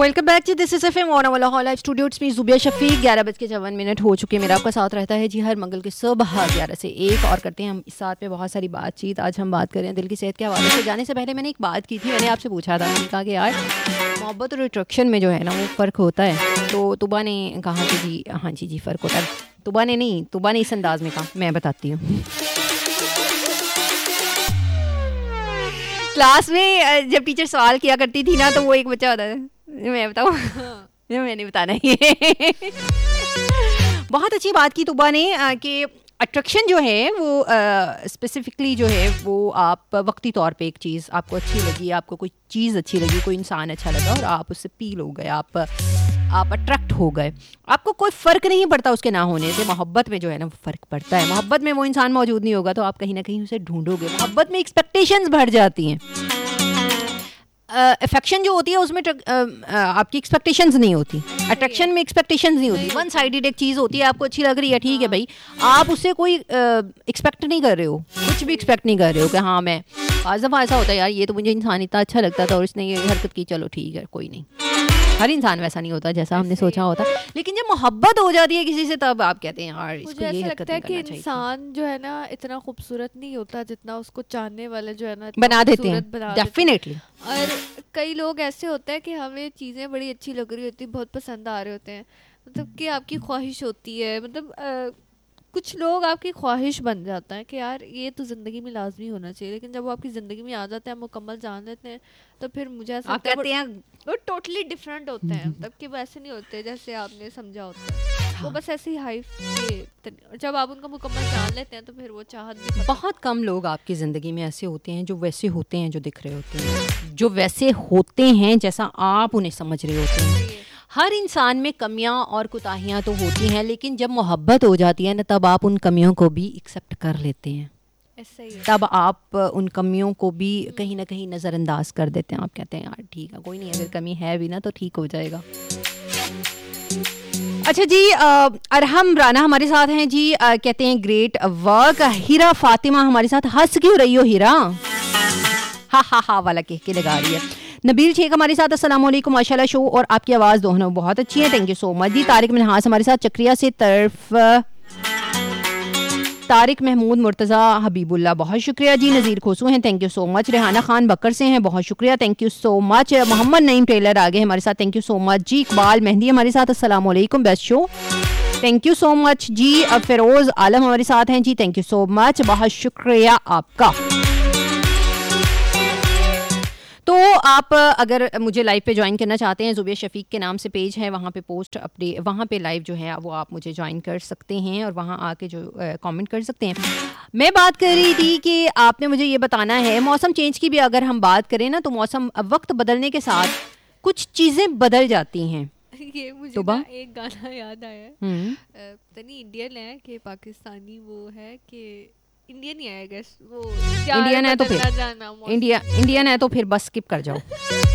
Welcome back to this is FM वाला hall live studio. It's me Zubia Shafiq. 11:54 हो चुके। मेरा आपका साथ रहता है जी हर मंगल के सुबह 11 से 1 और करते हैं हम इस साथ में बहुत सारी बातचीत। आज हम बात करें दिल की सेहत के हवाले से। जाने से पहले मैंने एक बात की थी, मैंने आपसे पूछा था, मैंने कहा कि यार मोहब्बत और अट्रैक्शन में जो है ना वो फ़र्क होता है। तो तुबा ने कहा कि जी हाँ जी फ़र्क होता है। तुबा ने इस अंदाज़ में कहा, मैं बताती हूँ। क्लास में जब टीचर सवाल किया करती थी ना तो वो एक बच्चा होता है, मैं बताऊँ मैंने बताना ही है। बहुत अच्छी बात की तुबा ने कि अट्रैक्शन जो है वो स्पेसिफिकली जो है वो आप वक्ती तौर पे एक चीज़ आपको अच्छी लगी, आपको कोई चीज़ अच्छी लगी, कोई इंसान अच्छा लगा और आप उससे पील हो गए, आप अट्रैक्ट हो गए। आपको कोई फ़र्क नहीं पड़ता उसके ना होने से। मोहब्बत में जो है ना वो फ़र्क पड़ता है। मोहब्बत में वो इंसान मौजूद नहीं होगा तो आप कहीं ना कहीं उसे ढूंढोगे। मोहब्बत में एक्सपेक्टेशंस बढ़ जाती हैं। अफेक्शन जो होती है उसमें आपकी एक्सपेक्टेशंस नहीं होती। अट्रैक्शन में एक्सपेक्टेशंस नहीं होती। वन साइडेड एक चीज़ होती है, आपको अच्छी लग रही है, ठीक है भाई, आप उससे कोई एक्सपेक्ट नहीं कर रहे हो, कुछ भी एक्सपेक्ट नहीं कर रहे हो कि हाँ मैं आज दफ़ा ऐसा होता है यार ये तो मुझे इंसान इतना अच्छा लगता था और इसने ये हरकत की, चलो ठीक है कोई नहीं। हर इंसान वैसा नहीं होता जैसा हमने सोचा होता। लेकिन जब मोहब्बत हो जाती है किसी से तब आप कहते हैं यार इसको ये हरकत नहीं करना चाहिए। कि इंसान जो है ना इतना खूबसूरत नहीं होता जितना उसको चाहने वाले जो है ना बना देते हैं। डेफिनेटली। और कई लोग ऐसे होते हैं कि हमें चीज़ें बड़ी अच्छी लग रही होती, बहुत पसंद आ रहे होते हैं, मतलब कि आपकी ख्वाहिश होती है, मतलब कुछ लोग आपकी ख्वाहिश बन जाता है कि यार ये तो ज़िंदगी में लाजमी होना चाहिए। लेकिन जब वो आपकी ज़िंदगी में आ जाते हैं, मुकम्मल जान लेते हैं, तो फिर मुझे ऐसा आप कहते हैं वो टोटली डिफरेंट होते हैं। मतलब कि वैसे नहीं होते जैसे आपने समझा होता है। वो बस ऐसे ही हाइफ के जब आप उनका मुकम्मल जान लेते हैं तो फिर वो चाहत भी। बहुत कम लोग आपकी ज़िंदगी में ऐसे होते हैं जो वैसे होते हैं जो दिख रहे होते हैं, जो वैसे होते हैं जैसा आप उन्हें समझ रहे होते हैं। हर इंसान में कमियां और कोताहियां तो होती हैं, लेकिन जब मोहब्बत हो जाती है ना तब आप उन कमियों को भी एक्सेप्ट कर लेते हैं। तब आप उन कमियों को भी कहीं ना कहीं नज़रअंदाज कर देते हैं। आप कहते हैं यार ठीक है कोई नहीं, अगर कमी है भी ना तो ठीक हो जाएगा। अच्छा जी, अरहम राना हमारे साथ हैं जी। कहते हैं ग्रेट वर्क। हीरा फातिमा हमारे साथ। हंस क्यों रही हो हीरा? हा वाला कह के लगा रही है। नबील शेख हमारे साथ। अस्सलाम वालेकुम, माशाल्लाह शो और आपकी आवाज़ दोनों बहुत अच्छी है, थैंक यू सो मच जी। तारिक मिनहास हमारे साथ चक्रिया से तरफ। तारिक महमूद मुर्तज़ा हबीबुल्ला बहुत शुक्रिया जी। नज़ीर खोसू हैं, thank you so much. Rehana Khan बकर से हैं, बहुत शुक्रिया, thank you so much. Mohammad Naeem Taylor आगे हमारे साथ, थैंक यू सो मच जी। इकबाल मेहंदी हमारे साथ। अस्सलाम वालेकुम, best show, thank you so much जी। फिरोज़ आलम हमारे साथ हैं जी, थैंक यू सो मच, बहुत शुक्रिया आपका। तो आप अगर मुझे लाइव पे ज्वाइन करना चाहते हैं, जुबिया शफीक के नाम से पेज है, वहाँ पे पोस्ट अपडेट, वहाँ पे लाइव जो है वो आप मुझे ज्वाइन कर सकते हैं और वहाँ आके जो कमेंट कर सकते हैं। मैं बात कर रही थी कि आपने मुझे ये बताना है, मौसम चेंज की भी अगर हम बात करें ना तो मौसम वक्त बदलने के साथ कुछ चीज़ें बदल जाती हैं। ये मुझे ना एक गाना याद आया है, पता नहीं इंडियन है कि पाकिस्तानी, वो है कि इंडियन ही है गैस, वो इंडियन है तो फिर इंडियन है तो फिर बस स्किप कर जाओ।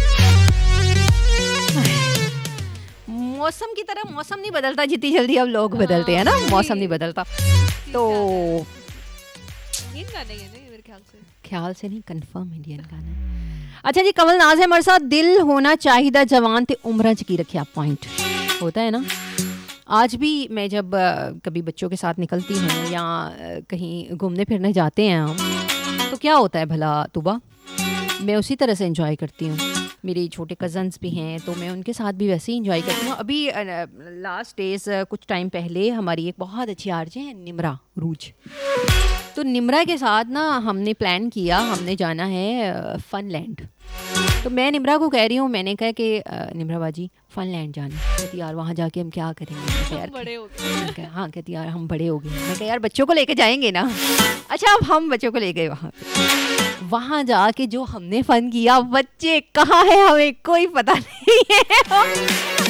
मौसम की तरह मौसम नहीं बदलता जितनी जल्दी अब लोग बदलते हैं ना, मौसम नहीं बदलता। तो इंडियन गाना है ना मेरे ख्याल से नहीं, कंफर्म इंडियन गाना। अच्छा जी, कमल नाज है हमारे साथ। दिल होना चाहिए जवान ते उम्र च की रखिया पॉइंट होता है ना। आज भी मैं जब कभी बच्चों के साथ निकलती हूँ या कहीं घूमने फिरने जाते हैं हम, तो क्या होता है भला तुबा, मैं उसी तरह से एंजॉय करती हूँ। मेरे छोटे कज़न्स भी हैं तो मैं उनके साथ भी वैसे ही एंजॉय करती हूँ। अभी लास्ट डेज कुछ टाइम पहले हमारी एक बहुत अच्छी आरजे है निम्रा रूज, तो निम्रा के साथ ना हमने प्लान किया, हमने जाना है फनलैंड। तो मैं निम्रा को कह रही हूँ, मैंने कहा कि निम्रा बाजी फनलैंड जाना। कहती यार वहाँ जाके हम क्या करेंगे, यार बड़े हो गए। हाँ कहती यार हम बड़े हो गए। मैं कहा यार बच्चों को लेके जाएंगे ना। अच्छा अब हम बच्चों को ले गए वहाँ जाके जो हमने फन किया, बच्चे कहाँ है हमें कोई पता नहीं है।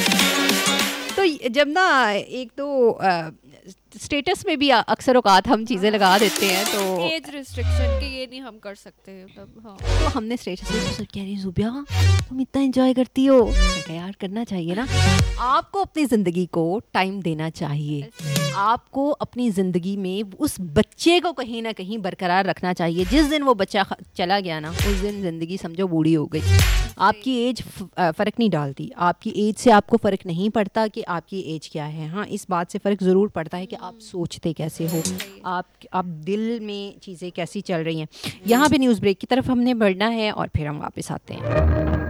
तो जब ना एक तो स्टेटस में भी अक्सर औकात हम चीज़ें लगा देते हैं, तो एज रिस्ट्रिक्शन के ये नहीं हम कर सकते तब। हाँ तो हमने स्टेटस में कह रही जुबिया तुम इतना एंजॉय करती हो, तैयार करना चाहिए ना। आपको अपनी ज़िंदगी को टाइम देना चाहिए, आपको अपनी ज़िंदगी में उस बच्चे को कहीं ना कहीं बरकरार रखना चाहिए। जिस दिन वो बच्चा चला गया ना, उस दिन ज़िंदगी समझो बूढ़ी हो गई। आपकी एज फ़र्क नहीं डालती, आपकी एज से आपको फ़र्क नहीं पड़ता कि आपकी एज क्या है। हाँ, इस बात से फ़र्क ज़रूर पड़ता है कि आप सोचते कैसे हो, आप दिल में चीज़ें कैसी चल रही हैं। यहाँ पे न्यूज़ ब्रेक की तरफ हमने बढ़ना है और फिर हम वापस आते हैं।